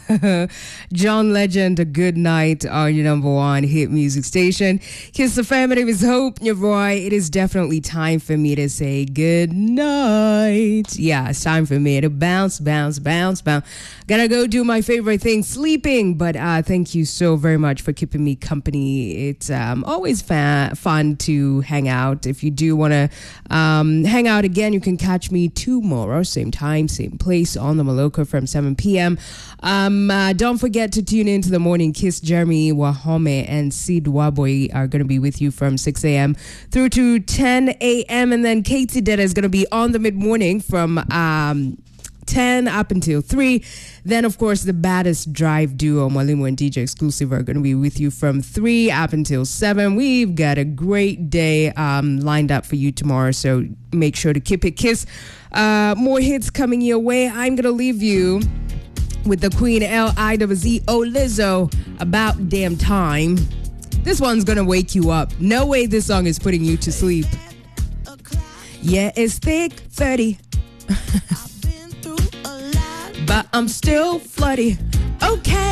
John Legend, A Good Night on your number one hit music station. Kiss the family, my name is Hope, your boy. It is definitely time for me to say good night. Yeah, it's time for me to bounce. Gotta go do my favorite thing, sleeping. But thank you so very much for keeping me company. It's always fun to hang out. If you do want to hang out again, you can catch me tomorrow, same time, same place on the Maloka from 7 p.m. Don't forget to tune in to the morning kiss. Jeremy Wahome and Sid Waboy are going to be with you from 6 a.m. through to 10 a.m. And then Katie Deda is going to be on the mid-morning from 10 up until 3. Then, of course, the baddest drive duo, Mwalimu and DJ Exclusive, are going to be with you from 3 up until 7. We've got a great day lined up for you tomorrow, so make sure to keep it kiss. More hits coming your way. I'm going to leave you with the Queen L-I-Z-O Lizzo, About Damn Time. This one's going to wake you up. No way this song is putting you to sleep. Yeah, it's thick 30. But I'm still floody. Okay.